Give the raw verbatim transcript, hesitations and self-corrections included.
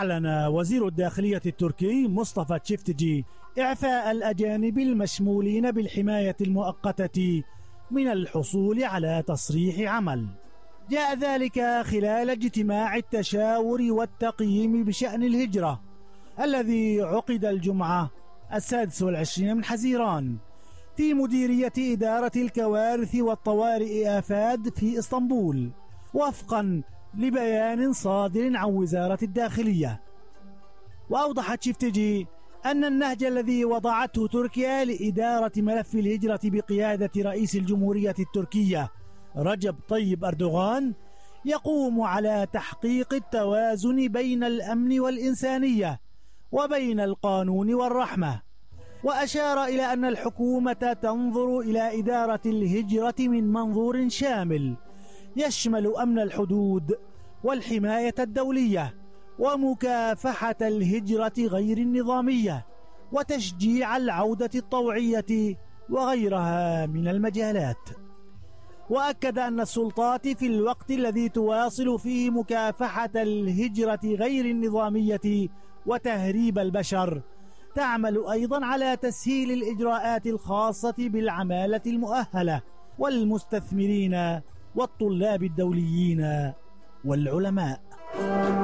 أعلن وزير الداخلية التركي مصطفى تشفتجي إعفاء الأجانب المشمولين بالحماية المؤقتة من الحصول على تصريح عمل. جاء ذلك خلال اجتماع التشاور والتقييم بشأن الهجرة الذي عقد الجمعة السادس والعشرين من حزيران في مديرية إدارة الكوارث والطوارئ آفاد في إسطنبول، وفقا لبيان صادر عن وزارة الداخلية. وأوضح تشفتجي أن النهج الذي وضعته تركيا لإدارة ملف الهجرة بقيادة رئيس الجمهورية التركية رجب طيب أردوغان يقوم على تحقيق التوازن بين الأمن والإنسانية وبين القانون والرحمة. وأشار إلى أن الحكومة تنظر إلى إدارة الهجرة من منظور شامل يشمل أمن الحدود والحماية الدولية ومكافحة الهجرة غير النظامية وتشجيع العودة الطوعية وغيرها من المجالات. وأكد أن السلطات في الوقت الذي تواصل فيه مكافحة الهجرة غير النظامية وتهريب البشر تعمل أيضا على تسهيل الإجراءات الخاصة بالعمالة المؤهلة والمستثمرين والطلاب الدوليين والعلماء.